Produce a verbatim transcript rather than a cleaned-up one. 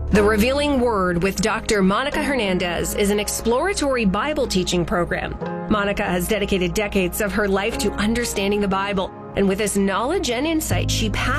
The Revealing Word with Doctor Monica Hernandez is an exploratory Bible teaching program. Monica has dedicated decades of her life to understanding the Bible, and with this knowledge and insight, she passes